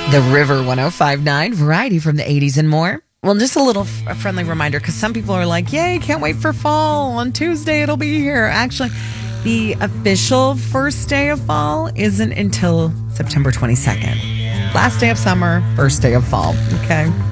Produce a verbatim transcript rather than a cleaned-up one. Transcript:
The River one oh five point nine, variety from the eighties and more. Well, just a little f- friendly reminder, because some people are like, yay, can't wait for fall. On Tuesday, it'll be here. Actually, the official first day of fall isn't until September twenty-second. Last day of summer, first day of fall. Okay.